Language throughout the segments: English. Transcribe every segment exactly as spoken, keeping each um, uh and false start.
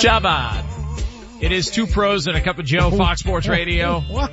Shabbat. It is Two Pros and a Cup of Joe, Fox Sports Radio. What?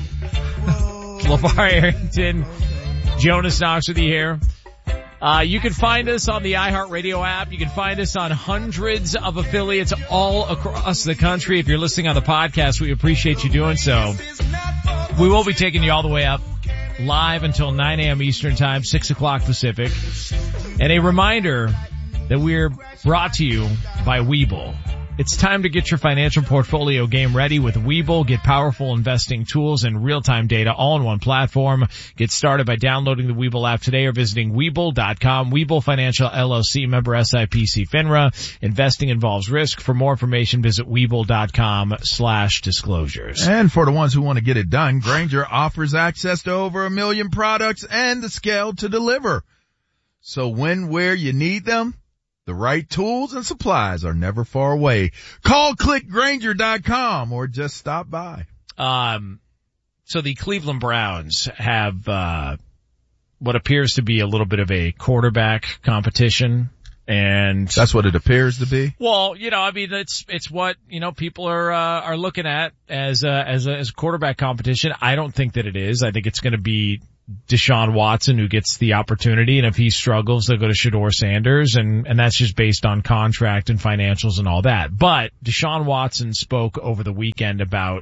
LeVar Arrington, Jonas Knox with you here. Uh, you can find us on the iHeartRadio app. You can find us on hundreds of affiliates all across the country. If you're listening on the podcast, we appreciate you doing so. We will be taking you all the way up live until nine a.m. Eastern Time, six o'clock Pacific. And a reminder that we're brought to you by Webull. It's time to get your financial portfolio game ready with Webull. Get powerful investing tools and real-time data all in one platform. Get started by downloading the Webull app today or visiting Webull dot com. Webull Financial L L C, member S I P C FINRA. Investing involves risk. For more information, visit Webull dot com slash disclosures. And for the ones who want to get it done, Grainger offers access to over a million products and the scale to deliver. So when, where you need them, the right tools and supplies are never far away. Call click Grainger dot com or just stop by. Um, so the Cleveland Browns have, uh, what appears to be a little bit of a quarterback competition. And that's what it appears to be. Well, you know, I mean, it's, it's what, you know, people are, uh, are looking at as a, as a, as a quarterback competition. I don't think that it is. I think it's going to be Deshaun Watson who gets the opportunity, and if he struggles, they'll go to Shedeur Sanders, and, and that's just based on contract and financials and all that. But Deshaun Watson spoke over the weekend about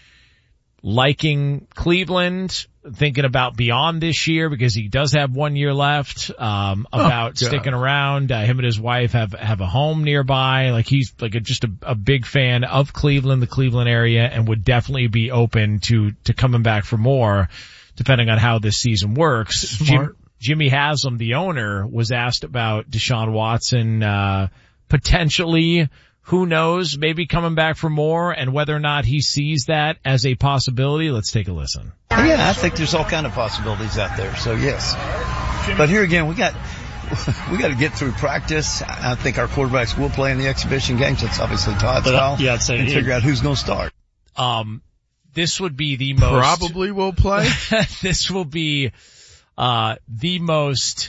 liking Cleveland, thinking about beyond this year because he does have one year left, um, about oh, sticking around. Uh, him and his wife have, have a home nearby. Like he's like a, just a, a big fan of Cleveland, the Cleveland area, and would definitely be open to, to coming back for more, depending on how this season works. Jim, Jimmy Haslam, the owner, was asked about Deshaun Watson, uh, potentially, who knows, maybe coming back for more, and whether or not he sees that as a possibility. Let's take a listen. Yeah, I think there's all kind of possibilities out there. So yes, but here again, we got, we got to get through practice. I think our quarterbacks will play in the exhibition games. That's obviously Todd's style. Yeah, I'd say and figure out who's going to start. Um, This would be the most probably will play. This will be uh the most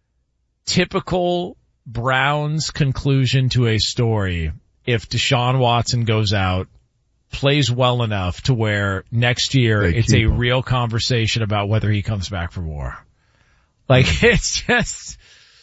typical Browns conclusion to a story if Deshaun Watson goes out, plays well enough to where next year they it's a him. real conversation about whether he comes back for more. Like it's just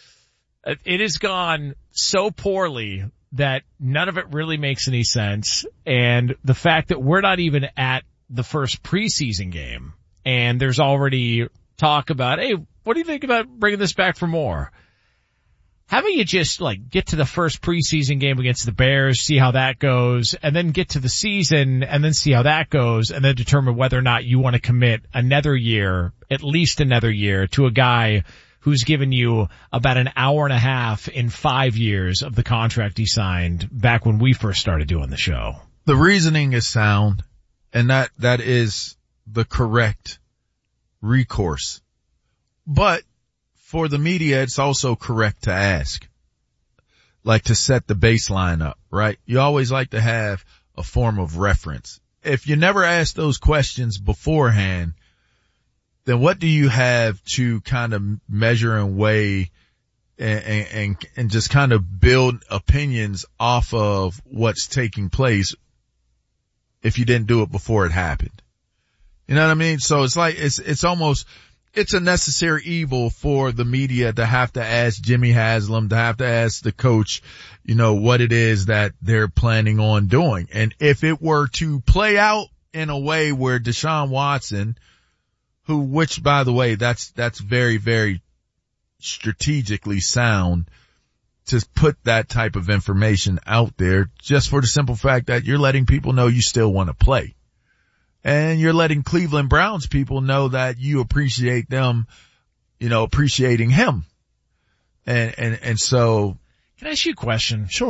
it has gone so poorly that none of it really makes any sense. And the fact that we're not even at the first preseason game and there's already talk about, hey, what do you think about bringing this back for more? How about you just like get to the first preseason game against the Bears, see how that goes, and then get to the season and then see how that goes, and then determine whether or not you want to commit another year, at least another year, to a guy who's given you about an hour and a half in five years of the contract he signed back when we first started doing the show. The reasoning is sound, and that, that is the correct recourse. But for the media, it's also correct to ask, like to set the baseline up, right? You always like to have a form of reference. If you never ask those questions beforehand, then what do you have to kind of measure and weigh and, and, and just kind of build opinions off of what's taking place if you didn't do it before it happened? You know what I mean? So it's like, it's, it's almost, it's a necessary evil for the media to have to ask Jimmy Haslam, to have to ask the coach, you know, what it is that they're planning on doing. And if it were to play out in a way where Deshaun Watson, who, which by the way, that's, that's very, very strategically sound to put that type of information out there, just for the simple fact that you're letting people know you still want to play. And you're letting Cleveland Browns people know that you appreciate them, you know, appreciating him. And, and, and so. Can I ask you a question? Sure.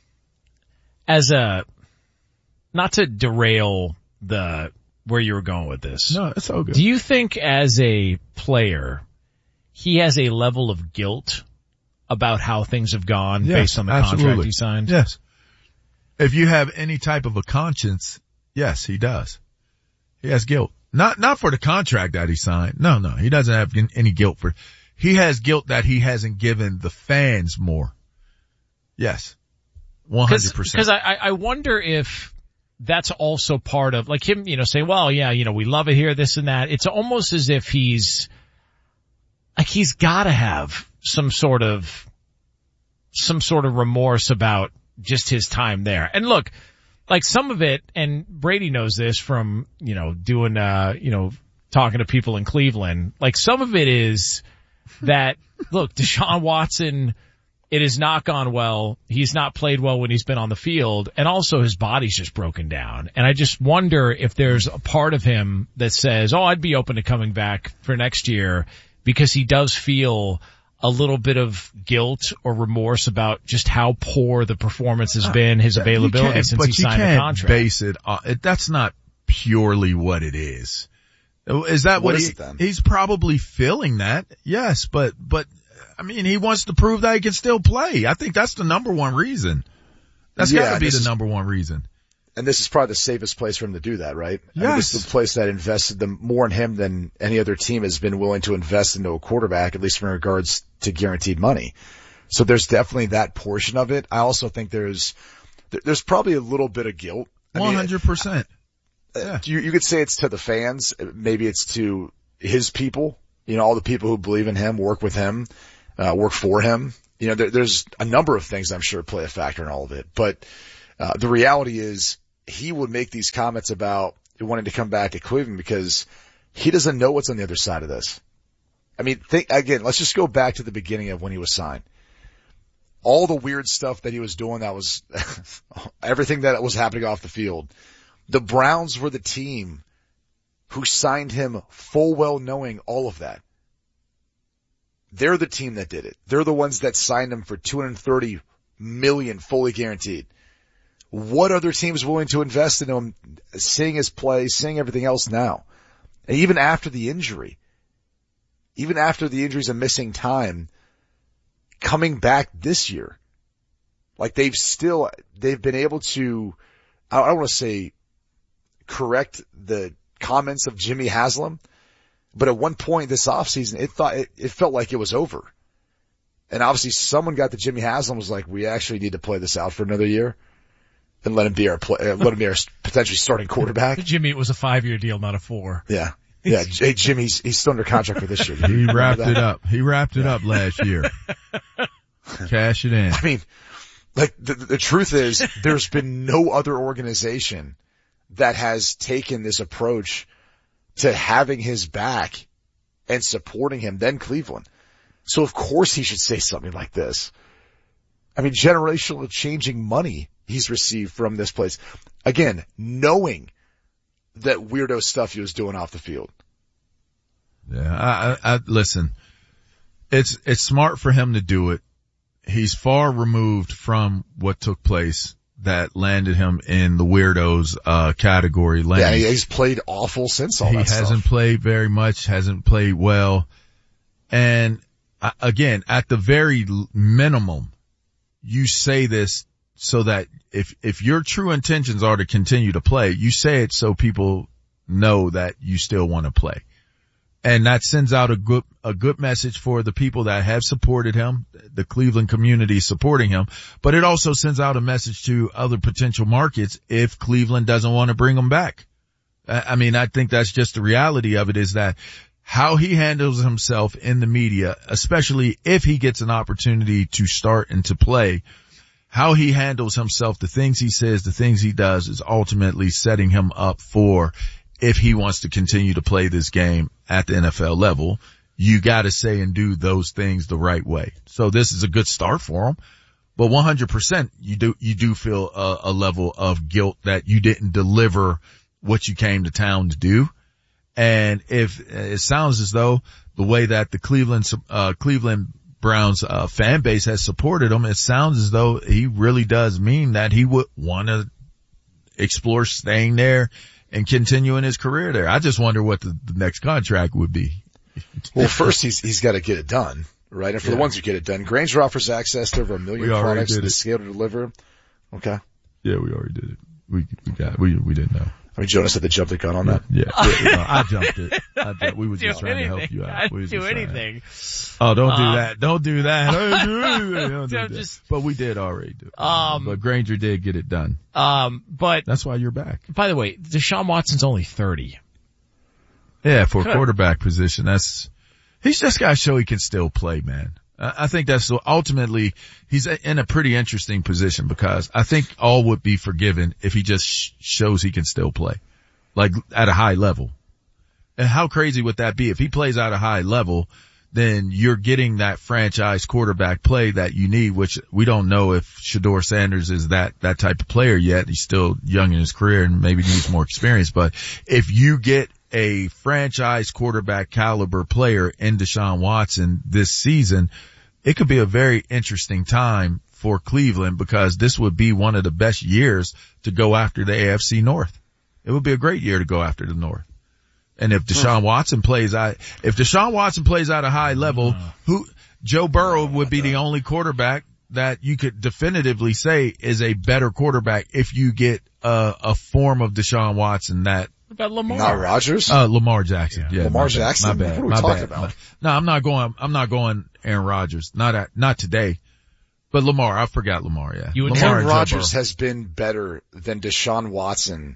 As a, not to derail the, where you were going with this. No, it's all good. Do you think as a player, he has a level of guilt about how things have gone yes, based on the absolutely. contract he signed? Yes. If you have any type of a conscience, yes, he does. He has guilt. Not, not for the contract that he signed. No, no, he doesn't have any guilt for, he has guilt that he hasn't given the fans more. Yes. one hundred percent. Because I, I wonder if that's also part of, like him, you know, saying, well, yeah, you know, we love it here, this and that. It's almost as if he's, like he's gotta have some sort of, some sort of remorse about just his time there. And look, like some of it, and Brady knows this from, you know, doing, uh, you know, talking to people in Cleveland, like some of it is that, look, Deshaun Watson, it has not gone well. He's not played well when he's been on the field, and also his body's just broken down. And I just wonder if there's a part of him that says, oh, I'd be open to coming back for next year, because he does feel a little bit of guilt or remorse about just how poor the performance has been, his availability since he signed the contract. But you can't base it on, that's not purely what it is. Is that what, what is he, it he's probably feeling that? Yes, but, but, I mean, he wants to prove that he can still play. I think that's the number one reason. That's yeah, gotta be the is, number one reason. And this is probably the safest place for him to do that, right? Yes. I mean, this is the place that invested them more in him than any other team has been willing to invest into a quarterback, at least in regards to guaranteed money. So there's definitely that portion of it. I also think there's, there's probably a little bit of guilt. I one hundred percent. Mean, yeah. You, you could say it's to the fans. Maybe it's to his people, you know, all the people who believe in him, work with him, uh, work for him. You know, there, there's a number of things I'm sure play a factor in all of it. But, uh, the reality is he would make these comments about wanting to come back to Cleveland because he doesn't know what's on the other side of this. I mean, think again, let's just go back to the beginning of when he was signed. All the weird stuff that he was doing, that was everything that was happening off the field. The Browns were the team who signed him full well knowing all of that. They're the team that did it. They're the ones that signed him for two hundred thirty million dollars fully guaranteed. What other team is willing to invest in him, seeing his play, seeing everything else now? And even after the injury, even after the injuries and missing time, coming back this year, like they've still, they've been able to, I don't want to say correct the comments of Jimmy Haslam, but at one point this offseason, it thought, it, it felt like it was over. And obviously someone got to Jimmy Haslam was like, we actually need to play this out for another year and let him be our play, uh, let him be our potentially starting quarterback. Jimmy, it was a five-year deal, not a four. Yeah. Yeah. Hey, Jimmy's, he's still under contract for this year. He wrapped it up. He wrapped it yeah. up last year. Cash it in. I mean, like the, the truth is there's been no other organization that has taken this approach to having his back and supporting him than Cleveland. So of course he should say something like this. I mean, generational changing money he's received from this place. Again, knowing that weirdo stuff he was doing off the field. Yeah, I, I, I listen, it's, it's smart for him to do it. He's far removed from what took place that landed him in the weirdos, uh, category. Yeah, he's played awful since all he that stuff. He hasn't played very much, hasn't played well. And uh, again, at the very minimum, you say this so that if, if your true intentions are to continue to play, you say it so people know that you still want to play. And that sends out a good, a good message for the people that have supported him, the Cleveland community supporting him, but it also sends out a message to other potential markets if Cleveland doesn't want to bring him back. I mean, I think that's just the reality of it, is that how he handles himself in the media, especially if he gets an opportunity to start and to play, how he handles himself, the things he says, the things he does is ultimately setting him up for, if he wants to continue to play this game at the N F L level, you gotta say and do those things the right way. So this is a good start for him, but one hundred percent you do, you do feel a, a level of guilt that you didn't deliver what you came to town to do. And if it sounds as though the way that the Cleveland, uh, Cleveland Browns, uh, fan base has supported him, it sounds as though he really does mean that he would want to explore staying there and continuing his career there. I just wonder what the, the next contract would be. Well, first he's, he's got to get it done, right? And for yeah. the ones who get it done, Granger offers access to over a million products and the scale to deliver. Okay. Yeah, we already did it. We, we got, we, we didn't know. I mean, Jonas had to jump the gun on that. Yeah, yeah no, I jumped it. I jumped, we were do just trying anything. to help you out. I'd We were do just trying- anything. Oh, don't do Um, that. Don't do that. Don't do that. Don't do I'm that. just- But we did already do it. Um, but Granger did get it done. Um, but That's why you're back. by the way, Deshaun Watson's only thirty. Yeah, for a Good. quarterback position, that's, he's just got to show he can still play, man. I I think that's ultimately, he's in a pretty interesting position because I think all would be forgiven if he just sh- shows he can still play, like at a high level. And how crazy would that be? If he plays at a high level, then you're getting that franchise quarterback play that you need, which we don't know if Shedeur Sanders is that, that type of player yet. He's still young in his career and maybe needs more experience. But if you get a franchise quarterback caliber player in Deshaun Watson this season, it could be a very interesting time for Cleveland because this would be one of the best years to go after the A F C North. It would be a great year to go after the North. And if Deshaun Watson plays out, if Deshaun Watson plays at a high level, who, Joe Burrow would be the only quarterback that you could definitively say is a better quarterback if you get a, a form of Deshaun Watson that What about Lamar? Not Rodgers? Uh, Lamar Jackson. Yeah. Lamar my bad, Jackson? My bad. What are we my talking bad. about? No, I'm not going, I'm not going Aaron Rodgers. Not at, not today. But Lamar, I forgot Lamar, yeah. You would- Lamar Aaron and Joe Rodgers Burrow. has been better than Deshaun Watson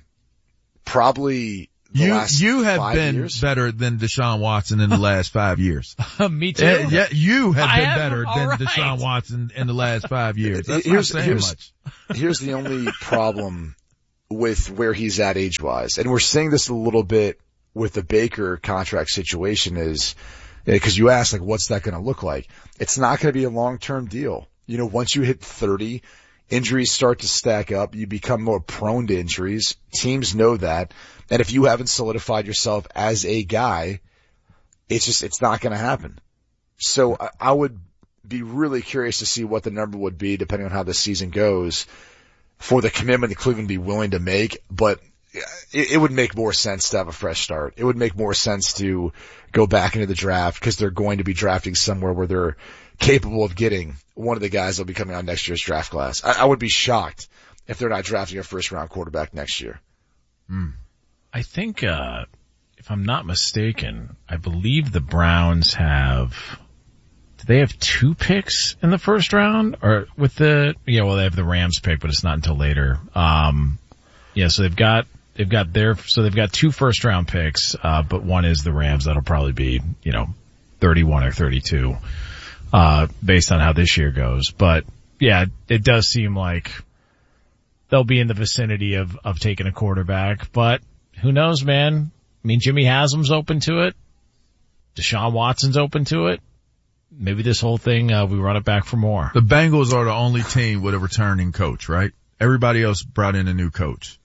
probably the You, last you have five been years. better than Deshaun Watson in the last five years. Me too. Yeah, yeah, you have I been am? better All than right. Deshaun Watson in the last five years. That's Here's- not saying here's- much. Here's the only problem with where he's at age-wise, and we're seeing this a little bit with the Baker contract situation is, because you asked, like, what's that going to look like? It's not going to be a long-term deal. You know, once you hit thirty, injuries start to stack up. You become more prone to injuries. Teams know that. And if you haven't solidified yourself as a guy, it's just, it's not going to happen. So I, I would be really curious to see what the number would be depending on how the season goes for the commitment that Cleveland would be willing to make. But it, it would make more sense to have a fresh start. It would make more sense to go back into the draft because they're going to be drafting somewhere where they're capable of getting one of the guys that'll be coming out next year's draft class. I, I would be shocked if they're not drafting a first round quarterback next year. Mm. I think, uh, if I'm not mistaken, I believe the Browns have, do they have two picks in the first round? Or with the, yeah, well, they have the Rams pick, but it's not until later. Um, yeah, so they've got, they've got their, so they've got two first round picks, uh, but one is the Rams. That'll probably be, you know, thirty-one or thirty-two, uh, based on how this year goes. But yeah, it does seem like they'll be in the vicinity of, of taking a quarterback, but who knows, man? I mean, Jimmy Haslam's open to it. Deshaun Watson's open to it. Maybe this whole thing, uh, we run it back for more. The Bengals are the only team with a returning coach, right? Everybody else brought in a new coach.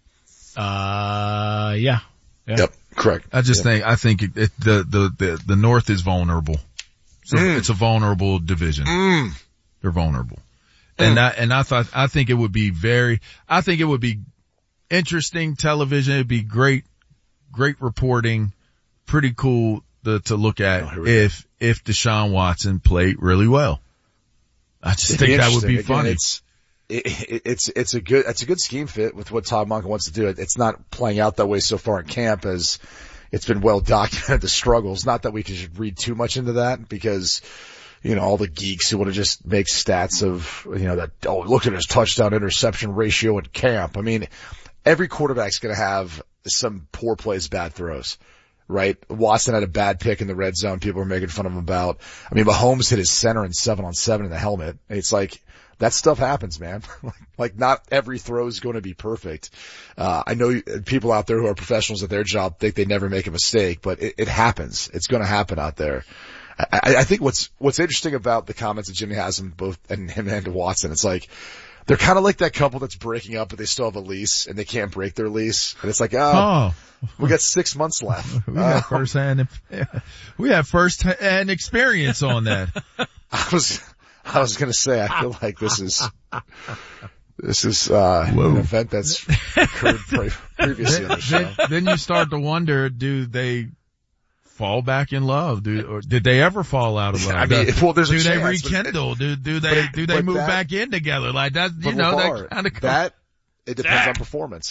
Uh, yeah. yeah. Yep, correct. I just Yep. think, I think it, it, the, the, the, the North is vulnerable. So Mm. it's a vulnerable division. Mm. They're vulnerable. And I, and I thought, I think it would be very, I think it would be interesting television. It'd be great, great reporting, pretty cool to, to look at Oh, here we go. if, if Deshaun Watson played really well. I just It'd think be that would be interesting. Again, funny. It's, it, it, it's, it's a good, it's a good scheme fit with what Todd Monken wants to do. It's not playing out that way so far in camp as it's been well documented, the struggles. Not that we could read too much into that because, you know, all the geeks who want to just make stats of, you know, that, oh, look at his touchdown interception ratio at camp. I mean, every quarterback's going to have some poor plays, bad throws, right? Watson had a bad pick in the red zone. People were making fun of him about. I mean, Mahomes hit his center in seven on seven in the helmet. It's like, that stuff happens, man. Like, not every throw is going to be perfect. Uh, I know people out there who are professionals at their job think they never make a mistake, but it, it happens. It's going to happen out there. I, I think what's, what's interesting about the comments of Jimmy Haslam, both, and him and Watson, it's like, they're kind of like that couple that's breaking up, but they still have a lease and they can't break their lease. And it's like, oh, Oh, we got six months left. we have Uh, first hand, we have first hand experience on that. I was, I was going to say, I feel like this is, this is, uh, Whoa. an event that's occurred pre- previously on the show. then, then you start to wonder, do they fall back in love? Do, or did they ever fall out of love? I mean, do, well, there's a do they chance, but- rekindle? Do, do they, but- do they but move that- back in together? Like that, you But know, LeVar, that kind of, that, it depends Zach. on performance.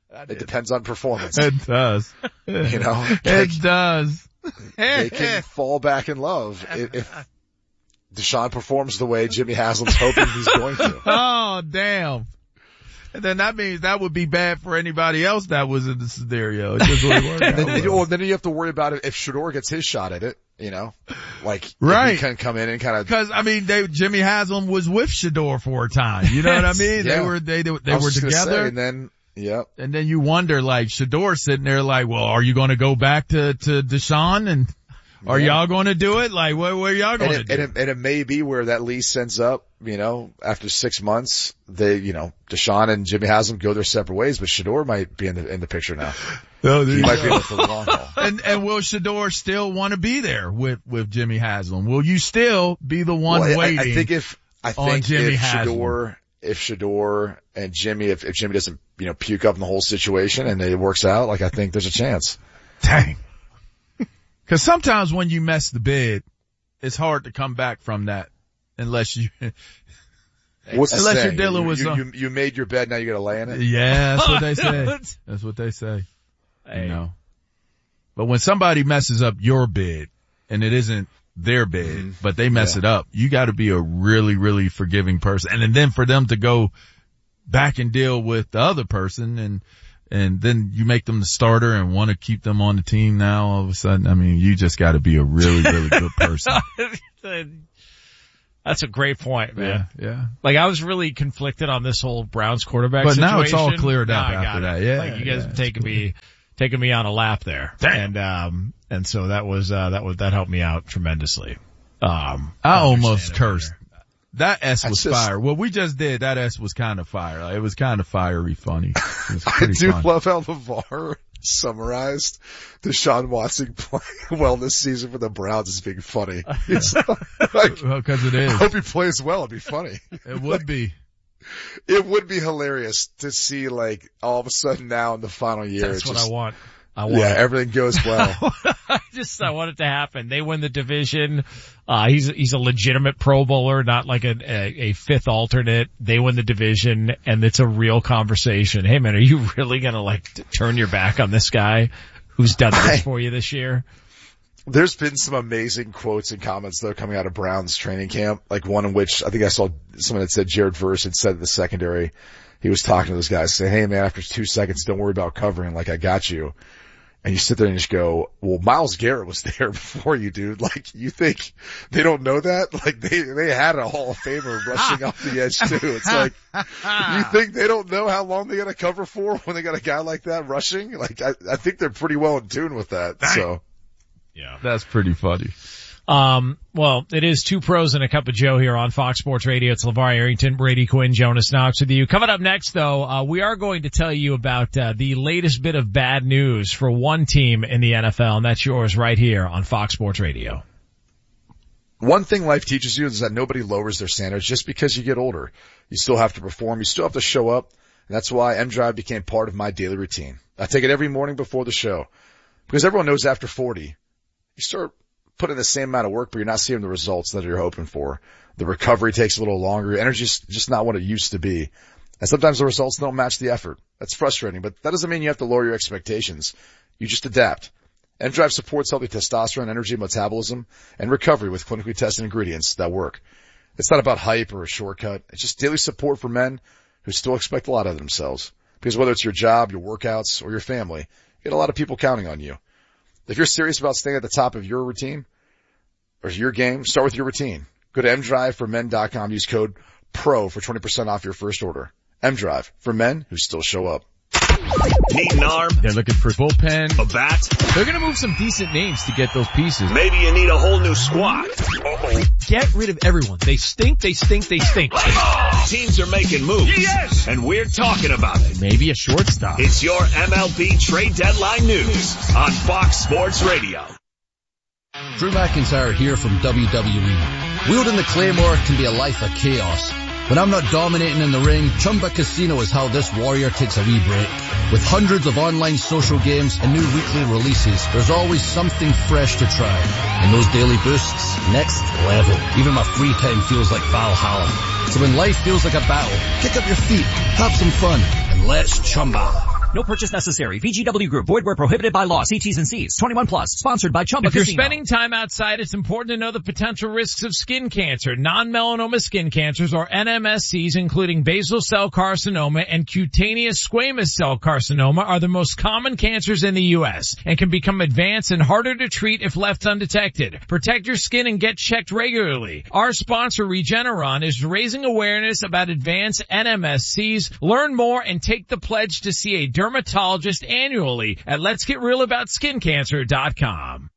It depends on performance. It does. You know, it does. They can fall back in love if, if Deshaun performs the way Jimmy Haslam's hoping he's going to. Oh, damn. And then that means that would be bad for anybody else that was in the scenario. It just wouldn't work out then, well. well, then you have to worry about it if Shedeur gets his shot at it, you know, like right. he can come in and kind of. Cause I mean, they, Jimmy Haslam was with Shedeur for a time. You know what I mean? Yeah. They were, they, they, they I were was just gonna together. say, and then, yeah. And then you wonder, like, Shedeur sitting there like, well, are you going to go back to, to Deshaun and are yeah. y'all going to do it? Like, what, what are y'all going and to it, do? And it, and it may be where that lease ends up, you know, after six months, they, you know, Deshaun and Jimmy Haslam go their separate ways, but Shedeur might be in the, in the picture now. Oh, he might be in it for the long haul. And, and will Shedeur still want to be there with, with Jimmy Haslam? Will you still be the one well, waiting? I, I think if, I think Jimmy if Haslam. Shedeur, if Shedeur and Jimmy, if, if Jimmy doesn't, you know, puke up in the whole situation and it works out, like I think there's a chance. Dang. Cause sometimes when you mess the bed, it's hard to come back from that unless you, What's the unless saying? you're dealing you, with you, some. you, you made your bed, now you gotta lay in it? Yeah, that's what they say. That's what they say. Hey. You know. But when somebody messes up your bed and it isn't their bed, mm-hmm. but they mess yeah. it up, you gotta be a really, really forgiving person. And then for them to go back and deal with the other person and, and then you make them the starter and want to keep them on the team now all of a sudden. I mean, you just gotta be a really, really good person. That's a great point, man. Yeah, yeah. Like I was really conflicted on this whole Browns quarterback but situation. now it's all cleared up now after that. It. Yeah. Like you guys yeah, have taken me, taken me on a lap there. Damn. And, um, and so that was, uh, that was, that helped me out tremendously. Um, I almost cursed. Better. That S was just, fire. What we just did, that S was kind of fire. Like, it was kind of fiery funny. It was I do funny. love how LeVar summarized Deshaun Watson playing well this season for the Browns as being funny. It's like, well, cause it is. I hope he plays well. It'd be funny. It would be. It would be hilarious to see like all of a sudden now in the final year. That's it's what just, I want. I want yeah, it. everything goes well. I just, I want it to happen. They win the division. Uh, he's, he's a legitimate Pro Bowler, not like a, a, a fifth alternate. They win the division and it's a real conversation. Hey man, are you really gonna like t- turn your back on this guy who's done this for you this year? There's been some amazing quotes and comments though coming out of Browns training camp. Like one in which I think I saw someone that said Jared Verse had said in the secondary, he was talking to those guys saying, hey man, after two seconds, don't worry about covering. Like I got you. And you sit there and just go, well, Myles Garrett was there before you, dude. Like, you think they don't know that? Like, they, they had a Hall of Famer rushing off the edge too. It's like, you think they don't know how long they gotta cover for when they got a guy like that rushing? Like, I, I think they're pretty well in tune with that, so. Yeah. That's pretty funny. Um, well, it is Two Pros and a Cup of Joe here on Fox Sports Radio. It's LeVar Arrington, Brady Quinn, Jonas Knox with you. Coming up next though, uh, we are going to tell you about, uh, the latest bit of bad news for one team in the N F L, and that's yours right here on Fox Sports Radio. One thing life teaches you is that nobody lowers their standards just because you get older. You still have to perform. You still have to show up. And that's why M-Drive became part of my daily routine. I take it every morning before the show because everyone knows after forty, you start put in the same amount of work, but you're not seeing the results that you're hoping for. The recovery takes a little longer. Your energy's just not what it used to be. And sometimes the results don't match the effort. That's frustrating, but that doesn't mean you have to lower your expectations. You just adapt. M-Drive supports healthy testosterone, energy, metabolism, and recovery with clinically tested ingredients that work. It's not about hype or a shortcut. It's just daily support for men who still expect a lot of themselves. Because whether it's your job, your workouts, or your family, you get a lot of people counting on you. If you're serious about staying at the top of your routine or your game, start with your routine. Go to m drive for men dot com. Use code PRO for twenty percent off your first order. M-Drive for men who still show up. Need an arm? They're looking for bullpen. A bat? They're going to move some decent names to get those pieces. Maybe you need a whole new squad. Uh-oh. Get rid of everyone. They stink, they stink, they stink. Teams are making moves. Yes! And we're talking about it. Maybe a shortstop. It's your M L B trade deadline news on Fox Sports Radio. Drew McIntyre here from W W E. Wielding the Claymore can be a life of chaos. When I'm not dominating in the ring, Chumba Casino is how this warrior takes a wee break. With hundreds of online social games and new weekly releases, there's always something fresh to try. And those daily boosts, next level. Even my free time feels like Valhalla. So when life feels like a battle, kick up your feet, have some fun, and let's Chumba. No purchase necessary. V G W Group. Void where prohibited by law. See T's and C's. twenty-one plus. Sponsored by Chumba If you're Casino. spending time outside, it's important to know the potential risks of skin cancer. Non-melanoma skin cancers, or N M S Cs, including basal cell carcinoma and cutaneous squamous cell carcinoma, are the most common cancers in the U S and can become advanced and harder to treat if left undetected. Protect your skin and get checked regularly. Our sponsor, Regeneron, is raising awareness about advanced N M S Cs. Learn more and take the pledge to see a dermatologist annually at lets get real about skin cancer dot com.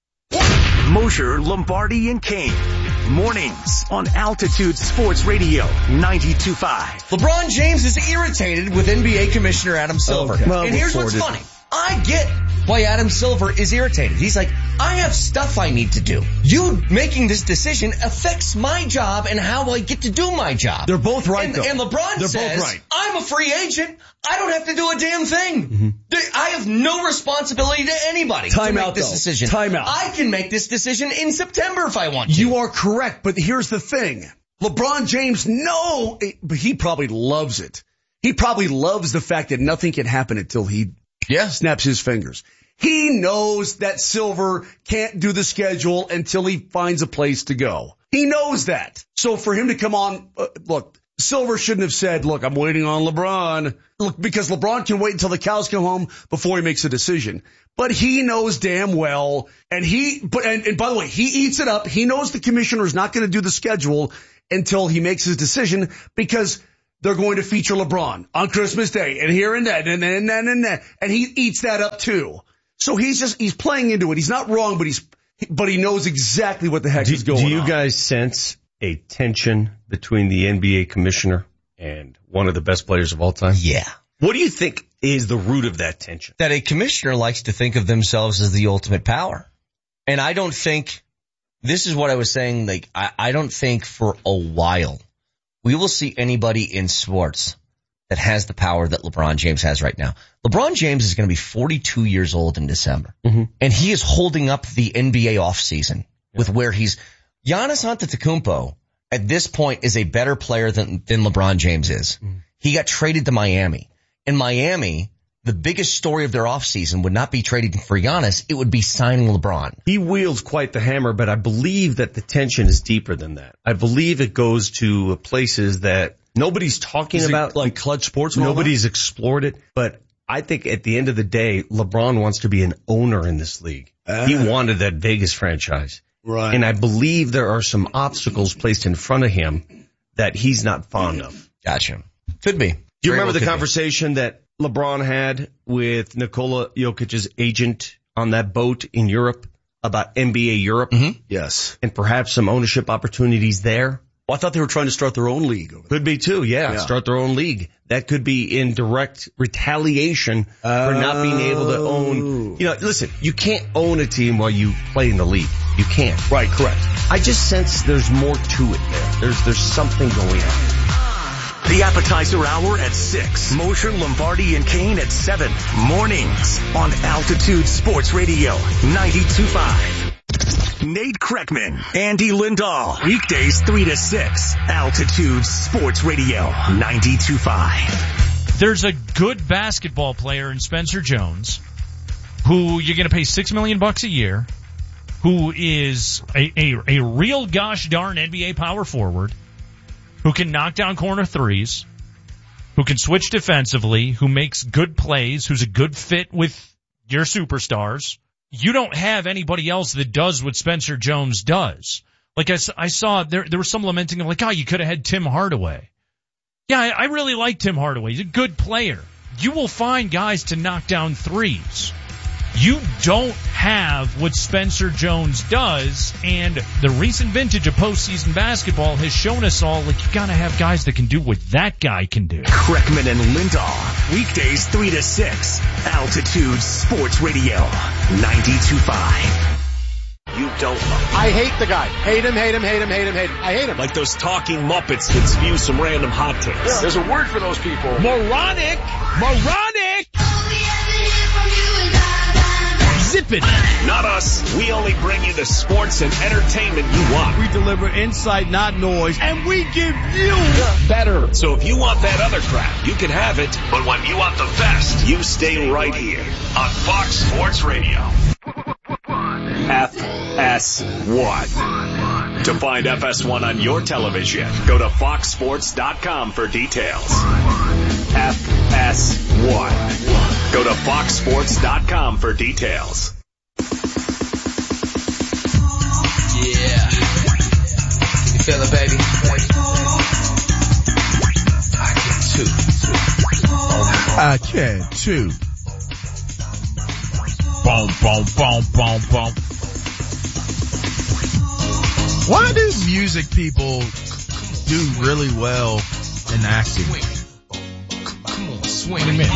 Mosher, Lombardi, and Kane. Mornings on Altitude Sports Radio ninety-two point five. LeBron James is irritated with N B A Commissioner Adam Silver. Okay. Well, and here's what's funny. I get why Adam Silver is irritated. He's like, I have stuff I need to do. You making this decision affects my job and how I get to do my job. They're both right, and, though. And LeBron They're says, both right. I'm a free agent. I don't have to do a damn thing. Mm-hmm. I have no responsibility to anybody Time to make out, this though. decision. Time out. I can make this decision in September if I want to. You are correct, but here's the thing. LeBron James, no, but he probably loves it. He probably loves the fact that nothing can happen until he yeah. snaps his fingers. He knows that Silver can't do the schedule until he finds a place to go. He knows that. So for him to come on, uh, look, Silver shouldn't have said, look, I'm waiting on LeBron. Look, because LeBron can wait until the cows come home before he makes a decision. But he knows damn well, and he, but, and, and by the way, he eats it up. He knows the commissioner is not going to do the schedule until he makes his decision, because they're going to feature LeBron on Christmas Day and here and that and then and, and that, and he eats that up too. So he's just, he's playing into it. He's not wrong, but he's, but he knows exactly what the heck do, is going on. Do you on. guys sense a tension between the N B A commissioner and one of the best players of all time? Yeah. What do you think is the root of that tension? That a commissioner likes to think of themselves as the ultimate power. And I don't think, this is what I was saying, like, I, I don't think for a while we will see anybody in sports that has the power that LeBron James has right now. LeBron James is going to be forty-two years old in December. Mm-hmm. And he is holding up the N B A offseason yeah. with where he's, Giannis Antetokounmpo at this point is a better player than, than LeBron James is. Mm-hmm. He got traded to Miami. In Miami, the biggest story of their offseason would not be trading for Giannis. It would be signing LeBron. He wields quite the hammer, but I believe that the tension is deeper than that. I believe it goes to places that nobody's talking is about. Like Clutch Sports? Nobody's explored it. But I think at the end of the day, LeBron wants to be an owner in this league. Uh, he wanted that Vegas franchise. Right. And I believe there are some obstacles placed in front of him that he's not fond of. Gotcha. Could be. Do you Very remember well the conversation be. that LeBron had with Nikola Jokic's agent on that boat in Europe about N B A Europe? Mm-hmm. Yes. And perhaps some ownership opportunities there? Well, I thought they were trying to start their own league. Over there. Could be too, yeah, yeah. Start their own league. That could be in direct retaliation oh. for not being able to own. You know, listen, you can't own a team while you play in the league. You can't. Right, correct. I just sense there's more to it there. There's there's something going on. The appetizer hour at six. Mosher, Lombardi, and Kane at seven. Mornings on Altitude Sports Radio ninety-two point five. Nate Kreckman, Andy Lindahl. Weekdays three to six. Altitude Sports Radio ninety-two point five. There's a good basketball player in Spencer Jones who you're going to pay six million bucks a year, who is a, a, a real gosh darn N B A power forward, who can knock down corner threes, who can switch defensively, who makes good plays, who's a good fit with your superstars. You don't have anybody else that does what Spencer Jones does. Like I, I saw, there there was some lamenting of like, oh, you could have had Tim Hardaway. Yeah, I, I really like Tim Hardaway. He's a good player. You will find guys to knock down threes. You don't have what Spencer Jones does, and the recent vintage of postseason basketball has shown us all, like, you gotta have guys that can do what that guy can do. Kreckman and Lindahl, weekdays three to six, Altitude Sports Radio, ninety-two point five. You don't love him. I hate the guy. Hate him, hate him, hate him, hate him, hate him. I hate him. Like those talking Muppets that spew some random hot takes. Yeah. There's a word for those people. Moronic! Moronic! Zip it. Not us. We only bring you the sports and entertainment you want. We deliver insight, not noise, and we give you better. So if you want that other crap, you can have it. But when you want the best, You stay right here on Fox Sports Radio. F S one. To find F S one on your television, go to fox sports dot com for details. F S one. Go to fox sports dot com for details. Yeah. Can you feel it, baby? I can too. I can too. Boom, boom, boom, boom, boom. Why do music people do really well in acting? Come on, swing. What do you mean?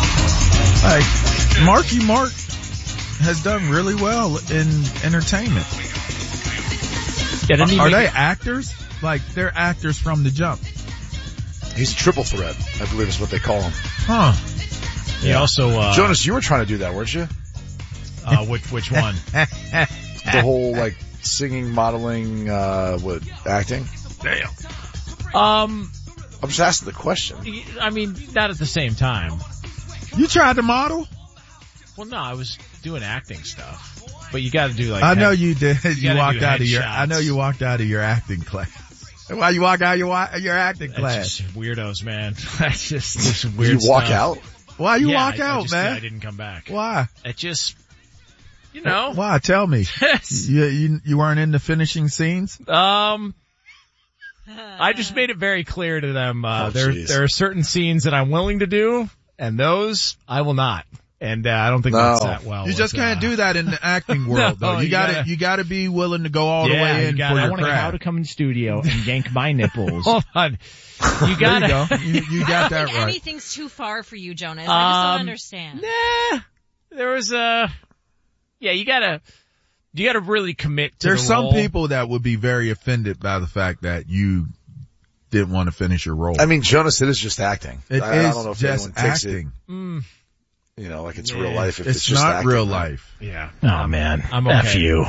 Like, Marky Mark has done really well in entertainment. Yeah, didn't he Are make they it- actors? Like, they're actors from the jump. He's a triple threat, I believe is what they call him. Huh. He also, uh, Jonas, you were trying to do that, weren't you? uh, which, which one? The whole, like, singing, modeling, uh, what, acting? Damn. Um, I'm just asking the question. I mean, not at the same time. You tried to model? Well, no, I was doing acting stuff. But you gotta do like, I head, know you did. You, gotta walked do out of your, headshots. I know you walked out of your acting class. Why you walk out of your, wa- your acting It's class? just weirdos, man. That's just, just Did weird you walk stuff. out? Why you Yeah, walk I, out, I just, man? I didn't come back. Why? It just, you know. Why? Tell me. Yes. You, you, you weren't in the finishing scenes? Um, I just made it very clear to them, uh, Oh, there, geez. there are certain scenes that I'm willing to do, and those I will not. And, uh, I don't think No. that's that well. You with, just can't uh, do that in the acting world, No, though. You, you gotta, gotta- you gotta be willing to go all yeah, the way you in gotta, for I your want to craft. come in studio and yank my nipples. Hold on. You There gotta, you go. You, you I got don't that think right. anything's too far for you, Jonas. I just don't Um, understand. Nah, there was a, yeah, you gotta, you gotta really commit to There's the some role. people that would be very offended by the fact that you didn't want to finish your role. I mean, Jonas, it is just acting. It I, I is don't know if just anyone takes acting. it, Mm, you know, like it's Yeah. real life. If It's, it's, just not acting, real right? life. yeah. Oh man. I'm F okay. you.